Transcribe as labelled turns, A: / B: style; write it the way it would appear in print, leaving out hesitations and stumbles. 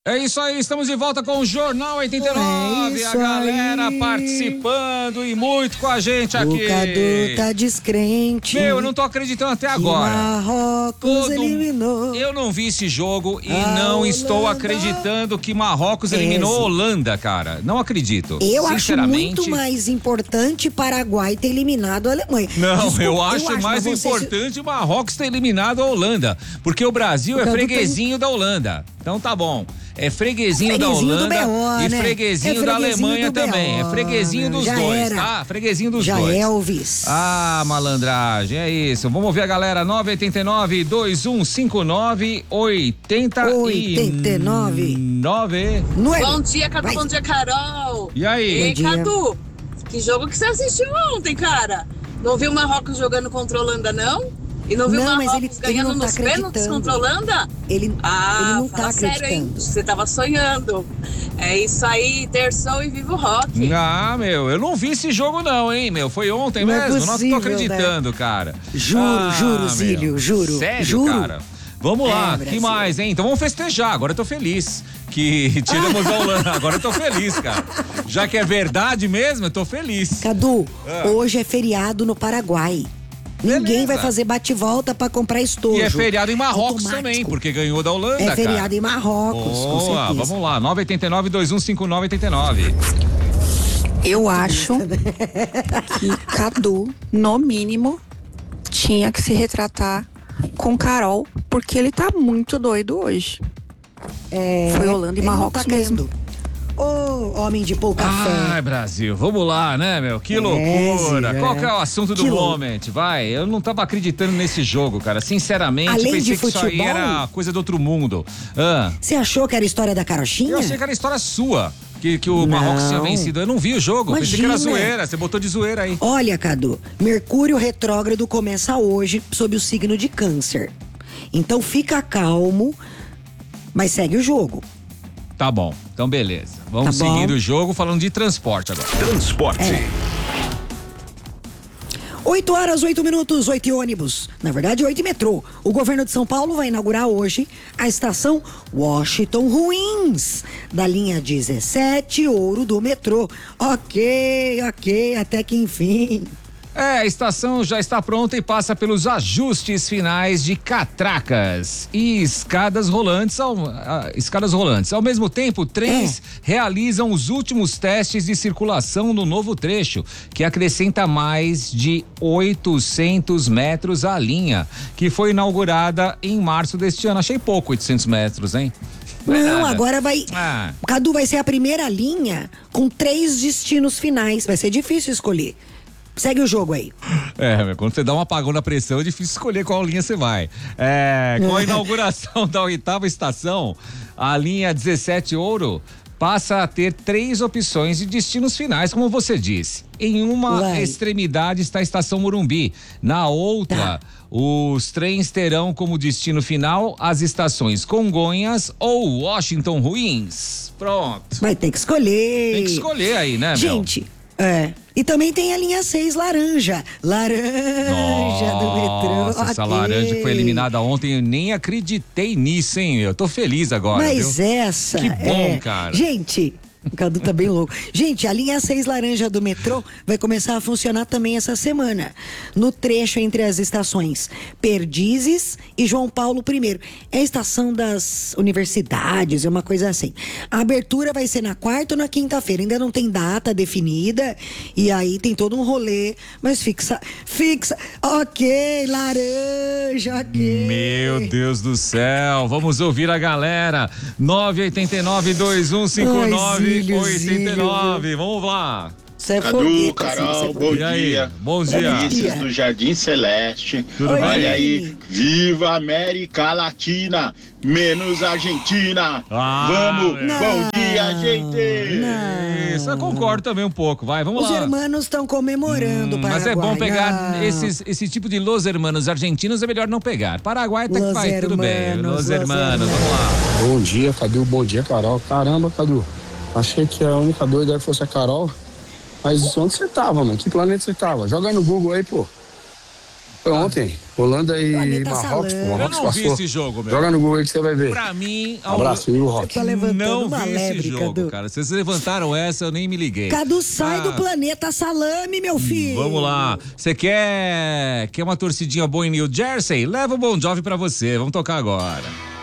A: É isso aí, estamos de volta com o Jornal 89, a galera aí participando e muito com a gente aqui.
B: O Cadu tá descrente.
A: Eu não tô acreditando até agora.
B: Marrocos eliminou.
A: Eu não vi esse jogo e não estou acreditando que Marrocos eliminou a Holanda, cara. Não acredito.
B: Eu acho muito mais importante Paraguai ter eliminado a Alemanha.
A: Não, desculpa, eu acho mais importante Marrocos ter eliminado a Holanda, porque o Brasil é freguesinho da Holanda. Então tá bom. É freguesinho da Holanda
B: BO,
A: e
B: né?
A: freguesinho da Alemanha também. É freguesinho dos dois, tá? Freguesinho dos dois.
B: Já Elvis.
A: Ah, malandragem, é isso. Vamos ouvir a galera. 989-2159-89.
C: Bom dia, Cadu. Bom dia, Carol.
A: E aí?
C: E Cadu, que jogo que você assistiu ontem, cara? Não viu o Marrocos jogando contra a Holanda, não? E não viu o Marrocos ganhando nos pênaltis contra a Holanda?
B: Ele não tá acreditando.
C: Sério, hein? Você tava sonhando. É isso aí, terçou e viva o rock.
A: Ah, eu não vi esse jogo não, hein, Foi ontem mesmo? Não tô acreditando, né? Cara.
B: Juro, Zílio, juro.
A: Sério, cara? Vamos lá, que mais, hein? Então vamos festejar, agora eu tô feliz que tiramos a Holanda, agora eu tô feliz, cara. Já que é verdade mesmo, eu tô feliz.
B: Cadu, hoje é feriado no Paraguai. Ninguém vai fazer bate-volta pra comprar estojo.
A: E é feriado em Marrocos também, porque ganhou da Holanda,
B: cara. É feriado em Marrocos, com certeza.
A: Vamos lá, 989-2159-89.
D: Eu acho que Cadu, no mínimo, tinha que se retratar com Carol, porque ele tá muito doido hoje. Foi Holanda e Marrocos mesmo.
B: Ô, homem de pouca fé.
A: Ai, Brasil, vamos lá, né, Que loucura. Qual que é o assunto do momento? Vai, eu não tava acreditando nesse jogo, cara. Sinceramente, pensei que isso aí era coisa do outro mundo.
B: Você achou que era história da Carochinha?
A: Eu achei que era história sua. Que o Marrocos tinha vencido. Eu não vi o jogo. Imagina. Pensei que era zoeira. Você botou de zoeira aí.
B: Olha, Cadu, Mercúrio retrógrado começa hoje sob o signo de Câncer. Então fica calmo, mas segue o jogo.
A: Tá bom, então beleza. Vamos seguindo o jogo falando de transporte agora.
E: Transporte.
B: 8h08, 8 ônibus. Na verdade, 8 metrô. O governo de São Paulo vai inaugurar hoje a estação Washington Ruins, da linha 17 Ouro do metrô. Ok, até que enfim.
A: A estação já está pronta e passa pelos ajustes finais de catracas e escadas rolantes. Ao mesmo tempo, trens realizam os últimos testes de circulação no novo trecho, que acrescenta mais de 800 metros à linha, que foi inaugurada em março deste ano. Achei pouco 800 metros, hein?
B: Não, agora vai... Cadu, vai ser a primeira linha com 3 destinos finais. Vai ser difícil escolher. Segue o jogo aí.
A: Quando você dá um apagão na pressão, é difícil escolher qual linha você vai. Com a inauguração da 8ª estação, a linha 17 Ouro passa a ter 3 opções de destinos finais, como você disse. Em uma extremidade está a estação Morumbi. Na outra, os trens terão como destino final as estações Congonhas ou Washington Ruins. Pronto.
B: Vai ter que escolher.
A: Tem que escolher aí, né,
B: gente? E também tem a linha 6 laranja. Laranja do metrô.
A: Essa laranja que foi eliminada ontem, eu nem acreditei nisso, hein? Eu tô feliz agora.
B: Mas
A: viu?
B: Essa.
A: Que bom, cara.
B: Gente. O Cadu tá bem louco. Gente, a linha 6 laranja do metrô vai começar a funcionar também essa semana, no trecho entre as estações Perdizes e João Paulo I. É a estação das universidades, é uma coisa assim. A abertura vai ser na quarta ou na quinta-feira, ainda não tem data definida, e aí tem todo um rolê, mas fixa. Ok, laranja, ok.
A: Meu Deus do céu, vamos ouvir a galera. 989-2159 89, vamos lá.
F: Cadu, Carol, bom dia.
A: Bom dia.
F: Vinícius do Jardim Celeste. Olha aí, viva a América Latina, menos Argentina. Vamos, bom dia, gente.
A: Isso, eu concordo também um pouco, vamos lá.
B: Os hermanos estão comemorando o Paraguai.
A: Mas é bom pegar esse tipo de Los Hermanos argentinos, é melhor não pegar. Paraguai até que vai, tudo bem. Los Hermanos, vamos lá.
G: Bom dia, Cadu, bom dia, Carol. Caramba, Cadu. Achei que a única doida fosse a Carol. Mas onde você tava, mano? Que planeta você tava? Joga aí no Google aí, pô. Foi ontem. Holanda e
B: Planeta
G: Marrocos.
B: Salame.
G: Marrocos
A: Eu não vi
G: passou.
A: esse jogo, meu.
G: Joga no Google aí que você vai ver.
A: Pra mim,
G: Abraço, viu, Rock?
B: Tá levantando
A: não
B: uma
A: vi
B: lebre,
A: esse jogo,
B: Cadu.
A: cara. Vocês levantaram essa, eu nem me liguei.
B: Cadu, sai do planeta Salame, meu filho.
A: Vamos lá. Você quer uma torcidinha boa em New Jersey? Leva o Bon Jovi pra você. Vamos tocar agora.